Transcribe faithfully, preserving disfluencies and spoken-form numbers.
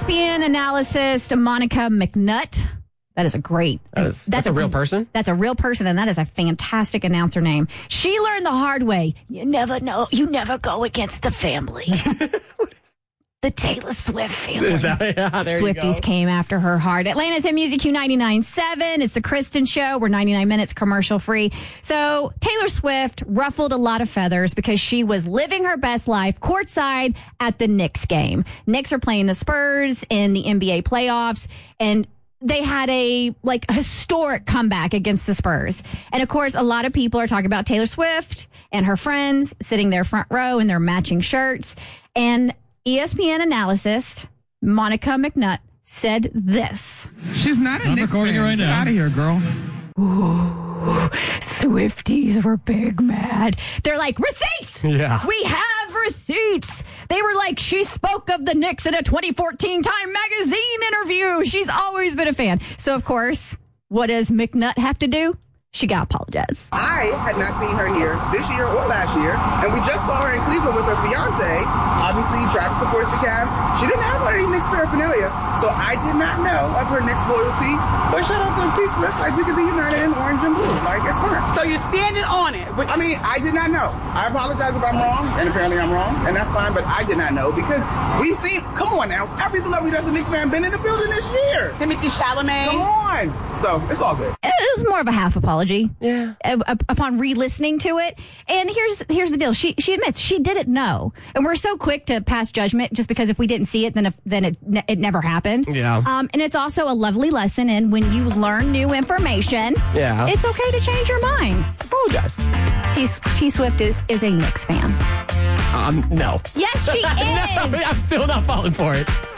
P N analyst Monica McNutt. That is a great. That is, that's, that's a, a real person? That's a real person, and that is a fantastic announcer name. She learned the hard way. You never know. You never go against the family. The Taylor Swift family. Is that, yeah, there Swifties you go. came after her hard. Atlanta's Hit Music Q ninety-nine point seven. It's the Kristen Show. We're ninety-nine minutes commercial free. So Taylor Swift ruffled a lot of feathers because she was living her best life courtside at the Knicks game. Knicks are playing the Spurs in the N B A playoffs, and they had a like historic comeback against the Spurs. And of course, a lot of people are talking about Taylor Swift and her friends sitting there front row in their matching shirts. And E S P N analyst Monica McNutt said this. She's not a I'm Knicks recording fan. it right Get now. out of here, girl. Ooh, Swifties were big mad. They're like, receipts! Yeah. We have receipts! They were like, she spoke of the Knicks in a twenty fourteen Time Magazine interview. She's always been a fan. So, of course, what does McNutt have to do? She got to apologize. I had not seen her here this year or last year, and we just saw her in Cleveland with her fiance. Obviously, Travis supports the Cavs. She didn't have any Knicks paraphernalia, so I did not know of her Knicks loyalty. But shout out to T Swift, like we could be united in orange and blue, like it's fine. So you're standing on it. I mean, I did not know. I apologize if I'm wrong, and apparently I'm wrong, and that's fine. But I did not know because we've seen. Come on now, every celebrity that's a Knicks fan been in the building this year. Timothy Chalamet. Come on. So it's all good. It was more of a half apology. Yeah. Upon re-listening to it. And here's here's the deal. She she admits she didn't know. And we're so quick to pass judgment just because if we didn't see it, then if, then it it never happened. Yeah. Um, and it's also a lovely lesson in when you learn new information, Yeah. it's okay to change your mind. Apologize. T, T Swift is, is a Knicks fan. Um, no. Yes, she is. No, I'm still not falling for it.